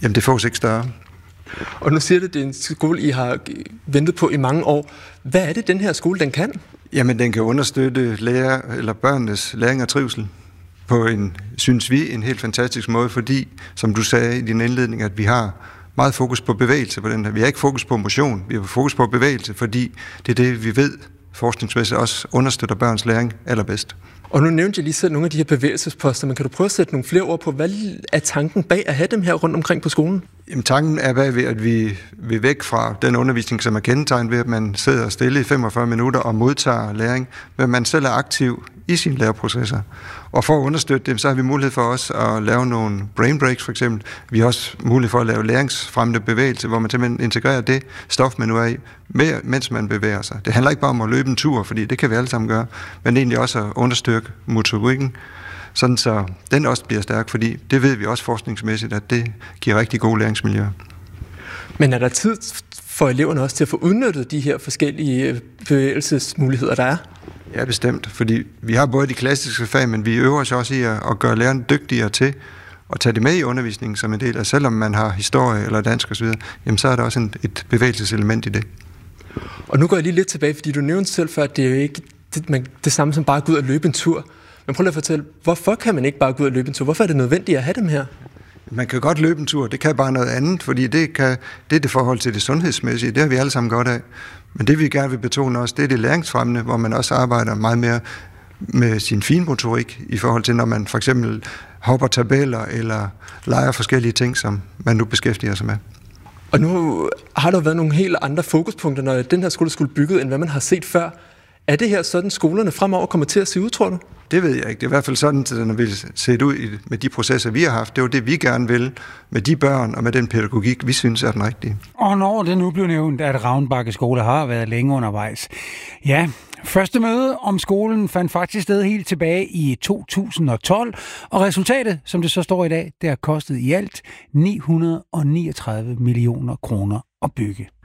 Jamen, det fås ikke større. Og nu siger du, at det er en skole, I har ventet på i mange år. Hvad er det, den her skole, den kan? Jamen, den kan understøtte børnenes læring og trivsel på synes vi, en helt fantastisk måde, fordi, som du sagde i din indledning, at vi har meget fokus på bevægelse på den her. Vi har ikke fokus på motion, vi har fokus på bevægelse, fordi det er det, vi ved forskningsmæssigt også understøtter børns læring allerbedst. Og nu nævnte jeg lige selv nogle af de her bevægelsesposter, men kan du prøve at sætte nogle flere ord på, hvad er tanken bag at have dem her rundt omkring på skolen? Jamen, tanken er bagved, at vi vil væk fra den undervisning, som er kendetegnet ved, at man sidder stille i 45 minutter og modtager læring, men man selv er aktiv i sine læreprocesser. Og for at understøtte dem, så har vi mulighed for også at lave nogle brain breaks, for eksempel. Vi har også mulighed for at lave læringsfremmende bevægelse, hvor man simpelthen integrerer det stof, man nu er i, mens man bevæger sig. Det handler ikke bare om at løbe en tur, fordi det kan vi alle sammen gøre, men egentlig også at understøtte motorikken, sådan så den også bliver stærk, fordi det ved vi også forskningsmæssigt, at det giver rigtig gode læringsmiljøer. Men er der tid for eleverne også til at få udnyttet de her forskellige bevægelsesmuligheder, der er? Ja, bestemt, fordi vi har både de klassiske fag, men vi øver os også i at gøre lærerne dygtigere til at tage det med i undervisningen som en del af, selvom man har historie eller dansk osv., jamen så er der også et bevægelseselement i det. Og nu går jeg lige lidt tilbage, fordi du nævnte selv før, at det er jo ikke det samme som bare at gå ud og løbe en tur. Men prøv lige at fortælle, hvorfor kan man ikke bare gå ud og løbe en tur? Hvorfor er det nødvendigt at have dem her? Man kan godt løbe en tur, det kan bare noget andet, fordi det er det forhold til det sundhedsmæssige, det har vi alle sammen godt af. Men det vi gerne vil betone også, det er det læringsfremmende, hvor man også arbejder meget mere med sin finmotorik i forhold til, når man for eksempel hopper tabeller eller leger forskellige ting, som man nu beskæftiger sig med. Og nu har der været nogle helt andre fokuspunkter, når den her skole skulle bygget, end hvad man har set før. Er det her sådan, skolerne fremover kommer til at se ud, tror du? Det ved jeg ikke. Det er i hvert fald sådan, at den vil se ud med de processer, vi har haft. Det var det, vi gerne vil med de børn og med den pædagogik, vi synes er den rigtige. Og når det nu blev nævnt, at Ravnbakke Skole har været længe undervejs. Ja, første møde om skolen fandt faktisk sted helt tilbage i 2012, og resultatet, som det så står i dag, det har kostet i alt 939 millioner kroner at bygge.